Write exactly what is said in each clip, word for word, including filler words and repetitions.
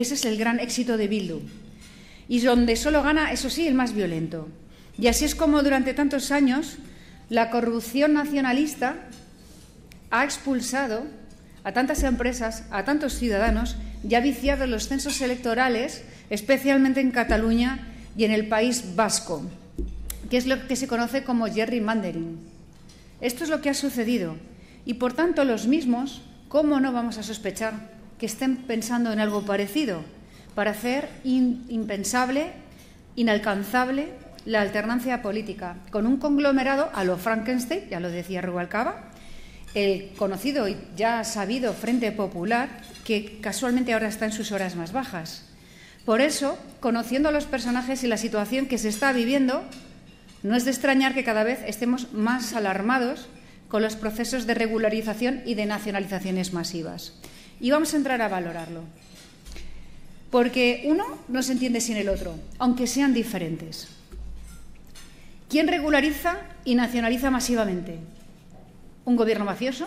Ese es el gran éxito de Bildu. Y donde solo gana, eso sí, el más violento. Y así es como durante tantos años la corrupción nacionalista ha expulsado a tantas empresas, a tantos ciudadanos y ha viciado los censos electorales, especialmente en Cataluña y en el País Vasco, que es lo que se conoce como gerrymandering. Esto es lo que ha sucedido. Y, por tanto, los mismos, ¿cómo no vamos a sospechar que estén pensando en algo parecido para hacer in, impensable, inalcanzable la alternancia política, con un conglomerado a lo Frankenstein, ya lo decía Rubalcaba, el conocido y ya sabido Frente Popular, que casualmente ahora está en sus horas más bajas. Por eso, conociendo a los personajes y la situación que se está viviendo, no es de extrañar que cada vez estemos más alarmados con los procesos de regularización y de nacionalizaciones masivas. Y vamos a entrar a valorarlo. Porque uno no se entiende sin el otro, aunque sean diferentes. ¿Quién regulariza y nacionaliza masivamente? ¿Un gobierno mafioso?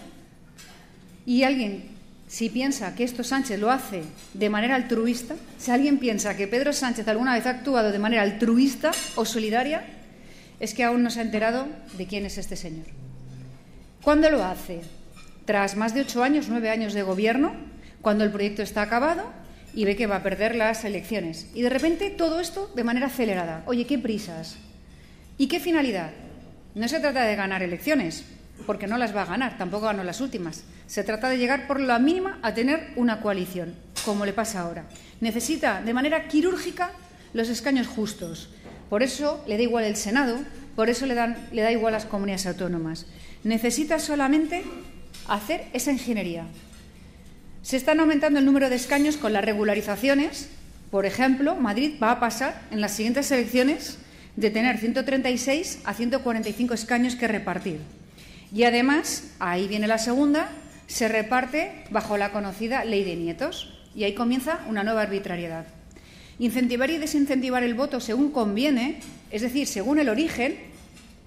Y alguien, si piensa que esto Sánchez lo hace de manera altruista, si alguien piensa que Pedro Sánchez alguna vez ha actuado de manera altruista o solidaria, es que aún no se ha enterado de quién es este señor. ¿Cuándo lo hace? Tras más de ocho años, nueve años de gobierno, cuando el proyecto está acabado y ve que va a perder las elecciones. Y de repente todo esto de manera acelerada. Oye, ¿qué prisas? ¿Y qué finalidad? No se trata de ganar elecciones, porque no las va a ganar, tampoco ganó las últimas. Se trata de llegar por la mínima a tener una coalición, como le pasa ahora. Necesita de manera quirúrgica los escaños justos. Por eso le da igual el Senado, por eso le, dan, le da igual las comunidades autónomas. Necesita solamente hacer esa ingeniería. Se están aumentando el número de escaños con las regularizaciones. Por ejemplo, Madrid va a pasar en las siguientes elecciones de tener ciento treinta y seis a ciento cuarenta y cinco escaños que repartir. Y además, ahí viene la segunda, se reparte bajo la conocida ley de nietos. Y ahí comienza una nueva arbitrariedad. Incentivar y desincentivar el voto según conviene, es decir, según el origen.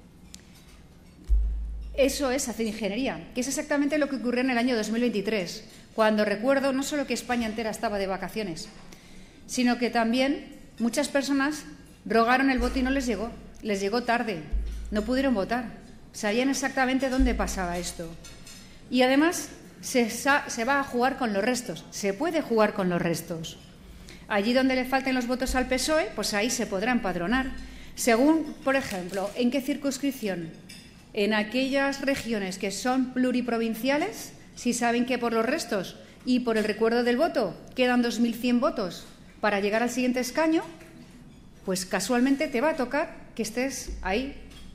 Eso es hacer ingeniería, que es exactamente lo que ocurrió en el año dos mil veintitrés, cuando recuerdo no solo que España entera estaba de vacaciones, sino que también muchas personas rogaron el voto y no les llegó, les llegó tarde, no pudieron votar, sabían exactamente dónde pasaba esto. Y además se, se va a jugar con los restos, se puede jugar con los restos. Allí donde le falten los votos al P S O E, pues ahí se podrá empadronar, según, por ejemplo, en qué circunscripción. En aquellas regiones que son pluriprovinciales, si saben que por los restos y por el recuerdo del voto quedan dos mil cien votos para llegar al siguiente escaño, pues casualmente te va a tocar que estés ahí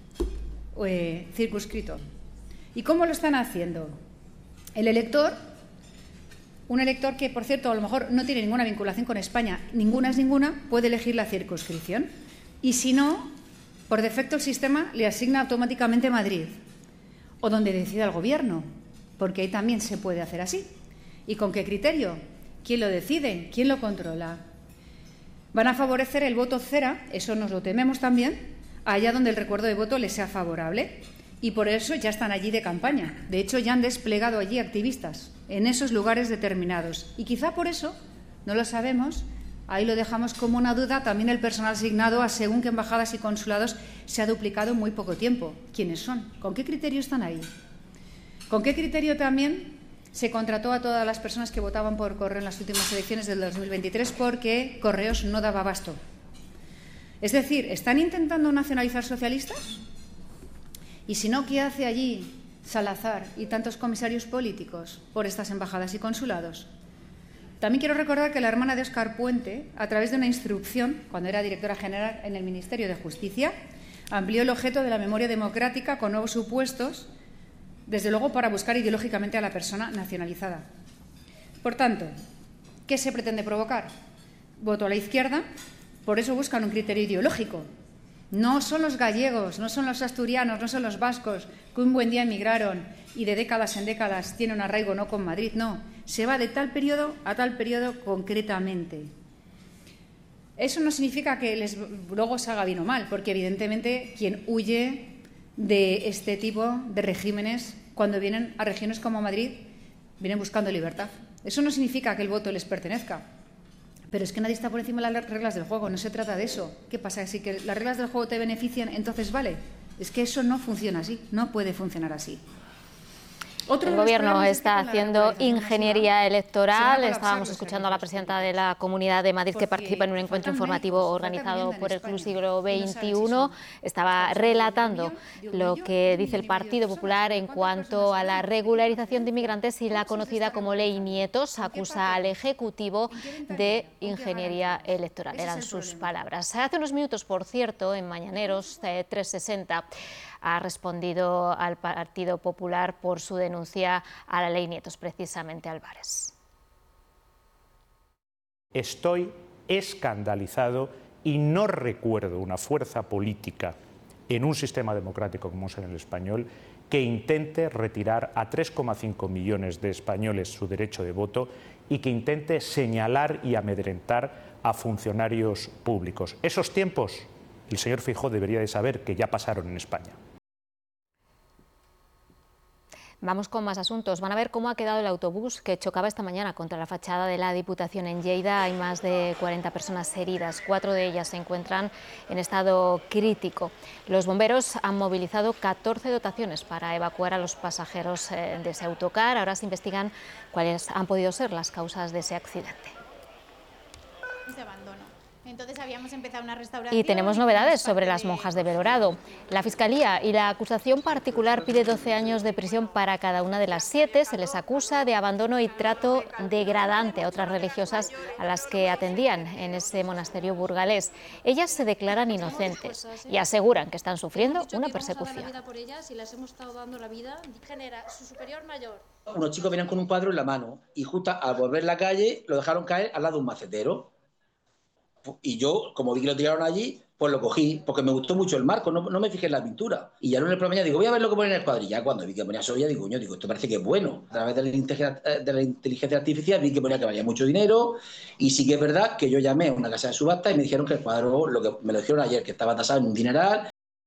eh, circunscrito. ¿Y cómo lo están haciendo? El elector, un elector que, por cierto, a lo mejor no tiene ninguna vinculación con España, ninguna es ninguna, puede elegir la circunscripción. Y si no, por defecto, el sistema le asigna automáticamente Madrid o donde decida el Gobierno, porque ahí también se puede hacer así. ¿Y con qué criterio? ¿Quién lo decide? ¿Quién lo controla? Van a favorecer el voto cera, eso nos lo tememos también, allá donde el recuerdo de voto les sea favorable. Y por eso ya están allí de campaña. De hecho, ya han desplegado allí activistas en esos lugares determinados. Y quizá por eso, no lo sabemos, ahí lo dejamos como una duda, también el personal asignado a según qué embajadas y consulados se ha duplicado en muy poco tiempo. ¿Quiénes son? ¿Con qué criterio están ahí? ¿Con qué criterio también se contrató a todas las personas que votaban por correo en las últimas elecciones del dos mil veintitrés porque Correos no daba abasto? Es decir, ¿están intentando nacionalizar socialistas? Y si no, ¿qué hace allí Salazar y tantos comisarios políticos por estas embajadas y consulados? También quiero recordar que la hermana de Óscar Puente, a través de una instrucción, cuando era directora general en el Ministerio de Justicia, amplió el objeto de la memoria democrática con nuevos supuestos, desde luego para buscar ideológicamente a la persona nacionalizada. Por tanto, ¿qué se pretende provocar? Voto a la izquierda, por eso buscan un criterio ideológico. No son los gallegos, no son los asturianos, no son los vascos, que un buen día emigraron y de décadas en décadas tienen un arraigo no con Madrid, no. Se va de tal periodo a tal periodo concretamente. Eso no significa que les, luego se haga bien o mal, porque evidentemente quien huye de este tipo de regímenes, cuando vienen a regiones como Madrid, vienen buscando libertad. Eso no significa que el voto les pertenezca, Pero es que nadie está por encima de las reglas del juego, no se trata de eso. ¿Qué pasa? Si que las reglas del juego te benefician, entonces vale. Es que eso no funciona así, no puede funcionar así. El Gobierno está haciendo ingeniería electoral. Estábamos escuchando a la presidenta de la Comunidad de Madrid, que participa en un encuentro informativo organizado por el Club Siglo veintiuno. Estaba relatando lo que dice el Partido Popular en cuanto a la regularización de inmigrantes y la conocida como Ley Nietos. Acusa al Ejecutivo de ingeniería electoral. Eran sus palabras. Hace unos minutos, por cierto, en Mañaneros eh, trescientos sesenta, ha respondido al Partido Popular por su denuncia a la Ley Nietos, precisamente Álvarez. Estoy escandalizado y no recuerdo una fuerza política en un sistema democrático como es en el español que intente retirar a tres coma cinco millones de españoles su derecho de voto y que intente señalar y amedrentar a funcionarios públicos. Esos tiempos, el señor Feijóo debería de saber que ya pasaron en España. Vamos con más asuntos. Van a ver cómo ha quedado el autobús que chocaba esta mañana contra la fachada de la Diputación en Lleida. Hay más de cuarenta personas heridas, cuatro de ellas se encuentran en estado crítico. Los bomberos han movilizado catorce dotaciones para evacuar a los pasajeros de ese autocar. Ahora se investigan cuáles han podido ser las causas de ese accidente. De abandono. Entonces habíamos empezado una restauración. Y tenemos novedades sobre las monjas de Belorado. La Fiscalía y la acusación particular pide doce años de prisión para cada una de las siete. Se les acusa de abandono y trato degradante a otras religiosas a las que atendían en ese monasterio burgalés. Ellas se declaran inocentes y aseguran que están sufriendo una persecución. Unos chicos venían con un cuadro en la mano y justo al volver la calle lo dejaron caer al lado de un macetero. Y yo, como vi que lo tiraron allí, pues lo cogí, porque me gustó mucho el marco, no, no me fijé en la pintura. Y ya lunes por la mañana digo, voy a ver lo que pone en el cuadro. Y ya cuando vi que ponía Soria, digo, coño, digo, esto parece que es bueno. A través de la, inteligencia, de la inteligencia artificial vi que ponía que valía mucho dinero. Y sí que es verdad que yo llamé a una casa de subasta y me dijeron que el cuadro, lo que me lo dijeron ayer, que estaba tasado en un dineral.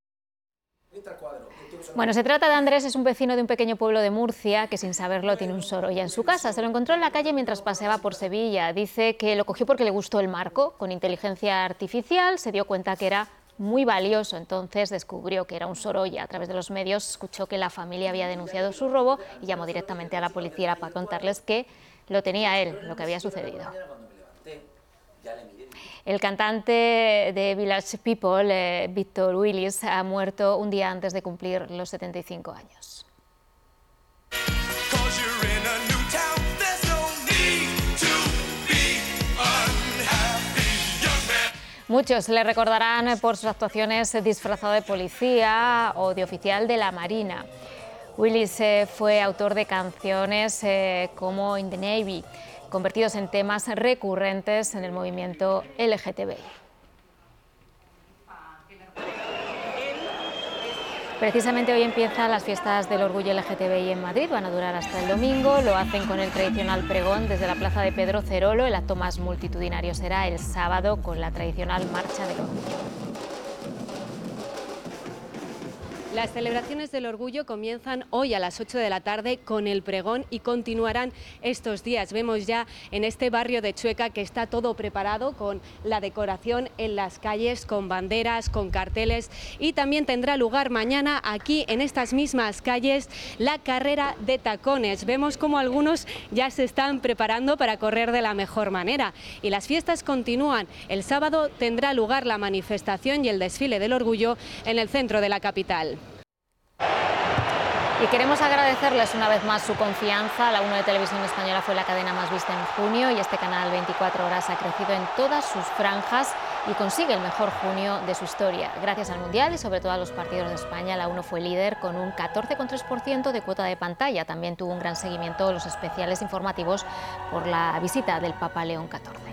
Bueno, se trata de Andrés, es un vecino de un pequeño pueblo de Murcia que sin saberlo tiene un Sorolla en su casa. Se lo encontró en la calle mientras paseaba por Sevilla. Dice que lo cogió porque le gustó el marco. Con inteligencia artificial se dio cuenta que era muy valioso, entonces descubrió que era un Sorolla. A través de los medios escuchó que la familia había denunciado su robo y llamó directamente a la policía para contarles que lo tenía él, lo que había sucedido. El cantante de Village People, eh, Víctor Willis, ha muerto un día antes de cumplir los setenta y cinco años. Muchos le recordarán por sus actuaciones disfrazado de policía o de oficial de la Marina. Willis eh, fue autor de canciones eh, como In the Navy, convertidos en temas recurrentes en el movimiento L G T B I. Precisamente hoy empiezan las fiestas del orgullo L G T B I en Madrid, van a durar hasta el domingo, lo hacen con el tradicional pregón desde la plaza de Pedro Cerolo. El acto más multitudinario será el sábado con la tradicional marcha del orgullo. Las celebraciones del orgullo comienzan hoy a las ocho de la tarde con el pregón y continuarán estos días. Vemos ya en este barrio de Chueca que está todo preparado con la decoración en las calles, con banderas, con carteles, y también tendrá lugar mañana aquí en estas mismas calles la carrera de tacones. Vemos como algunos ya se están preparando para correr de la mejor manera y las fiestas continúan. El sábado tendrá lugar la manifestación y el desfile del orgullo en el centro de la capital. Y queremos agradecerles una vez más su confianza. La uno de Televisión Española fue la cadena más vista en junio y este canal veinticuatro horas ha crecido en todas sus franjas y consigue el mejor junio de su historia. Gracias al Mundial y sobre todo a los partidos de España, la uno fue líder con un catorce coma tres por ciento de cuota de pantalla. También tuvo un gran seguimiento los especiales informativos por la visita del Papa León catorce.